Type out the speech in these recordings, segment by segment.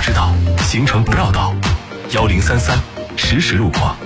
知道，行程不绕道。1033实时路况。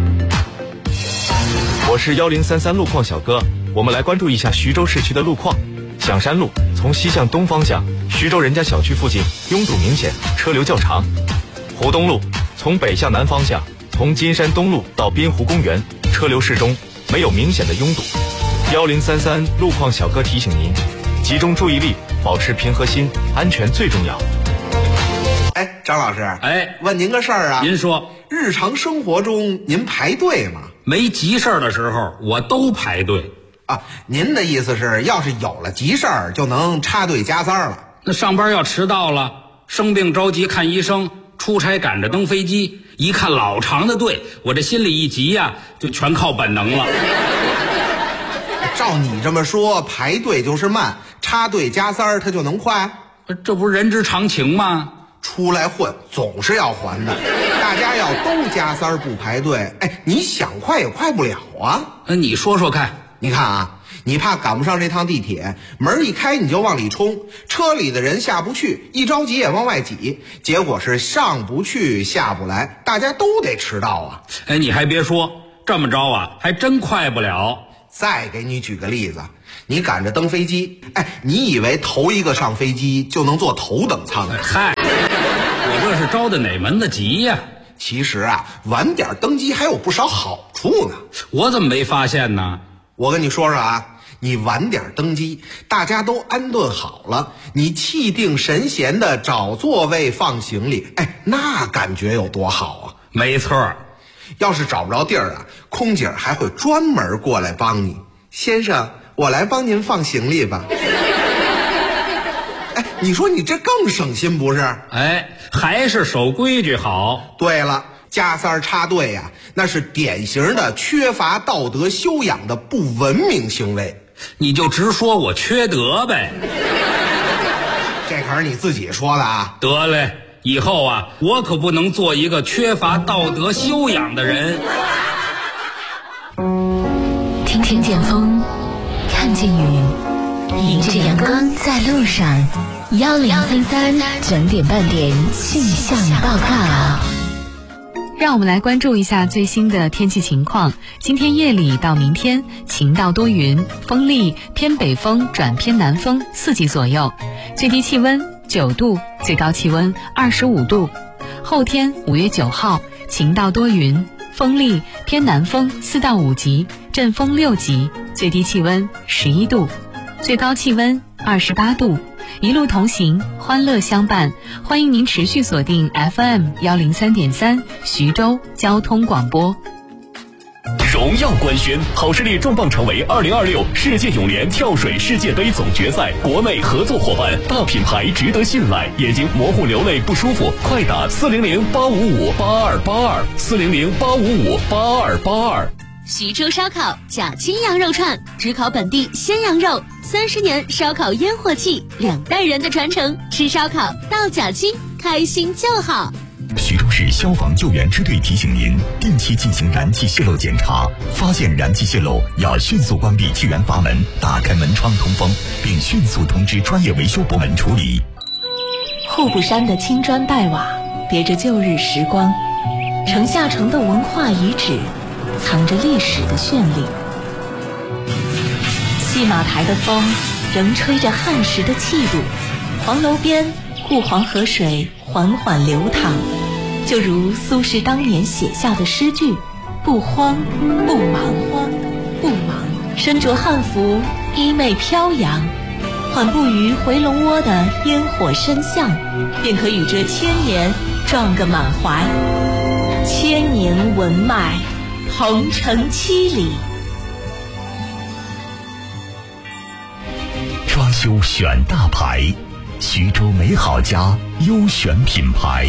我是1033路况小哥，我们来关注一下徐州市区的路况。响山路从西向东方向，徐州人家小区附近拥堵明显，车流较长。湖东路从北向南方向，从金山东路到滨湖公园，车流适中，没有明显的拥堵。1033路况小哥提醒您，集中注意力，保持平和心，安全最重要。 哎，张老师， 哎， 问您个事儿啊。 您说， 日常生活中您排队吗？ 没急事儿的时候，我都排队。 啊，您的意思是，要是有了急事儿，就能插队加塞了？ 那上班要迟到了，生病着急看医生，出差赶着登飞机，一看老长的队，我这心里一急呀，就全靠本能了。 照你这么说，排队就是慢，插队加塞它就能快？ 这不是人之常情吗？ 出来混总是要还的，大家要都加塞不排队，哎，你想快也快不了啊。 你说说看。 你看啊，你怕赶不上这趟地铁，门一开你就往里冲，车里的人下不去，一着急也往外挤，结果是上不去下不来，大家都得迟到啊。 哎，你还别说，这么着啊，还真快不了。 再给你举个例子，你赶着登飞机，哎，你以为头一个上飞机就能坐头等舱？ 嗨，我这是着的哪门子急呀？ 其实啊，晚点登机还有不少好处呢。 我怎么没发现呢？ 我跟你说说啊，你晚点登机，大家都安顿好了，你气定神闲的找座位放行李，哎，那感觉有多好啊！ 没错， 要是找不着地儿啊，空姐还会专门过来帮你。先生，我来帮您放行李吧。哎，你说你这更省心不是？ 哎，还是守规矩好。 对了，加塞插队呀，那是典型的缺乏道德修养的不文明行为。 你就直说我缺德呗。 这可是你自己说的啊。 得嘞，以后啊，我可不能做一个缺乏道德修养的人。 听见风，看见雨，迎着阳光在路上。1033整点半点气象报告。 让我们来关注一下最新的天气情况。今天夜里到明天晴到多云，风力偏北风转偏南风4级左右，最低气温9度，最高气温25度。后天5月9号晴到多云，风力偏南风4到5级，阵风6级，最低气温11度，最高气温28度。一路同行，欢乐相伴，欢迎您持续锁定 FM103.3 徐州交通广播。 荣耀官宣，好视力重磅成为2026世界泳联跳水世界杯总决赛国内合作伙伴，大品牌值得信赖，眼睛模糊流泪不舒服，快打400-855-8282，400-855-8282。 徐州烧烤假青羊肉串，只烤本地鲜羊肉，30年烧烤烟火气，2代人的传承，吃烧烤到假期，开心就好。 徐州市消防救援支队提醒您，定期进行燃气泄漏检查，发现燃气泄漏要迅速关闭气源阀门，打开门窗通风，并迅速通知专业维修部门处理。 户部山的青砖黛瓦别着旧日时光，城下城的文化遗址藏着历史的绚丽。戏马台的风仍吹着汉时的气度，黄楼边护黄河水缓缓流淌，就如苏轼当年写下的诗句：不慌不忙，不忙，身着汉服，衣袂飘扬，缓步于回龙窝的烟火深巷，便可与这千年撞个满怀。千年文脉，鹏程7里。 装修选大牌，徐州美好家优选品牌。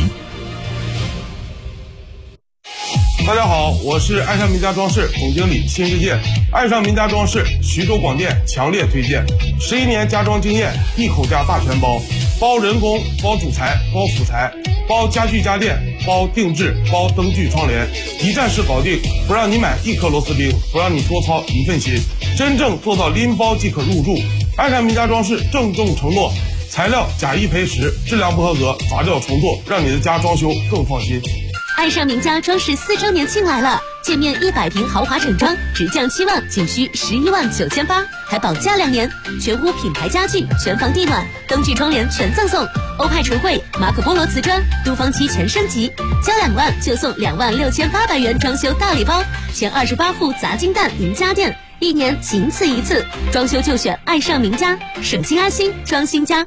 大家好，我是爱上名家装饰总经理新世界。爱上名家装饰，徐州广电强烈推荐，11年家装经验，一口价大全包，包人工，包主材，包辅材，包家具家电，包定制，包灯具窗帘，一站式搞定，不让你买1颗螺丝钉，不让你多操1份心，真正做到拎包即可入住。爱上名家装饰郑重承诺材料假一赔10，质量不合格砸掉重做，让你的家装修更放心。 爱上名家装饰4周年庆来了，建面100平豪华整装直降7万，仅需11.98万，还保价2年，全屋品牌家具、全房地暖、灯具窗帘全赠送，欧派纯绘、马可波罗瓷砖、都方漆全升级，交2万就送26800元装修大礼包，前28户砸金蛋赢家电，1年仅此一次，装修就选爱上名家，省心安心装新家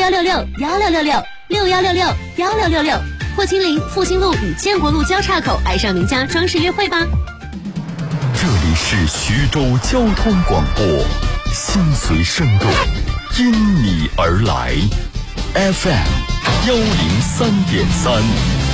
，61661666616616，霍金陵复兴路与建国路交叉口爱上名家装饰约会吧。 这里是徐州交通广播，心随声动，因你而来 ，FM103.3。